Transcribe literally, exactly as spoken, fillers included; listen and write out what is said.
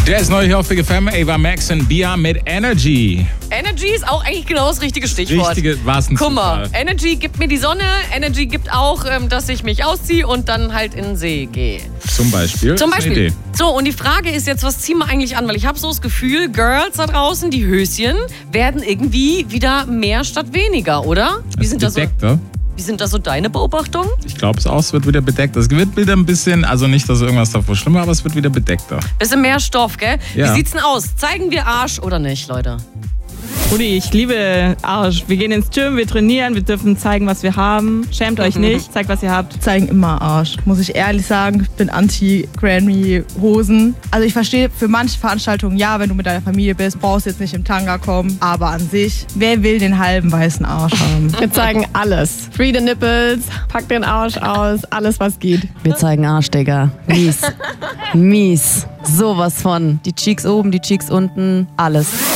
Der ist neu hier auf Big F M. Ava Max und Bia mit Energy. Energy ist auch eigentlich genau das richtige Stichwort. Richtige, war's ein Guck mal, Zufall. Energy gibt mir die Sonne, Energy gibt auch, ähm, dass ich mich ausziehe und dann halt in den See gehe. Zum Beispiel. Zum Das ist eine Beispiel. Idee. So, und die Frage ist jetzt, was ziehen wir eigentlich an? Weil ich habe so das Gefühl, Girls da draußen, die Höschen, werden irgendwie wieder mehr statt weniger, oder? Wie sind, das so, Bedeckter. wie sind das so deine Beobachtungen? Ich glaube es auch, es wird wieder bedeckt. Es wird wieder ein bisschen, also nicht, dass irgendwas davor schlimm war, aber es wird wieder bedeckter. Bisschen mehr Stoff, gell? Ja. Wie sieht's denn aus? Zeigen wir Arsch oder nicht, Leute? Rudi, ich liebe Arsch. Wir gehen ins Gym, wir trainieren, wir dürfen zeigen, was wir haben. Schämt euch nicht, zeigt, was ihr habt. Zeigen immer Arsch, muss ich ehrlich sagen. Ich bin anti-Granny-Hosen. Also ich verstehe für manche Veranstaltungen, ja, wenn du mit deiner Familie bist, brauchst du jetzt nicht im Tanga kommen. Aber an sich, wer will den halben weißen Arsch haben? Wir zeigen alles. Free the nipples, pack den Arsch aus, alles was geht. Wir zeigen Arsch, Digga. Mies. Mies. Sowas von. Die Cheeks oben, die Cheeks unten, alles.